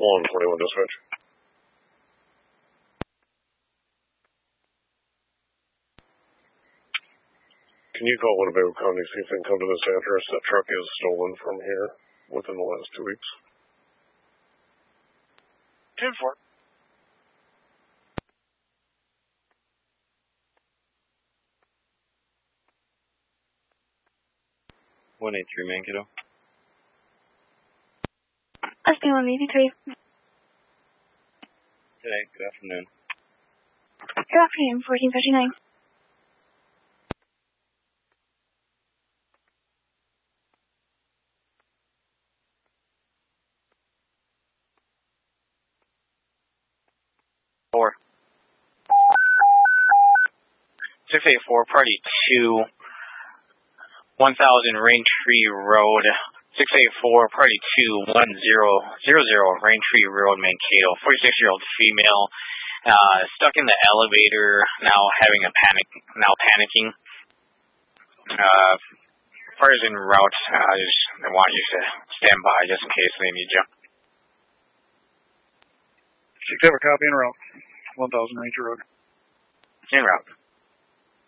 121 dispatch. Can you call Winnebago County, see if they can come to this address? That truck is stolen from here within the last 2 weeks. 10-4. 183 Mankato. Austin 183. Hey, good afternoon. Good afternoon, 1459. Four. 684, party 2, 1000 Raintree Road. 684, party 2, 1000 Raintree Road, Mankato. 46-year-old female, stuck in the elevator, now having a panic, now panicking. Cars en route, I want you to stand by just in case they need you. 6 have a copy en route. 1000 Ranger Road. En route.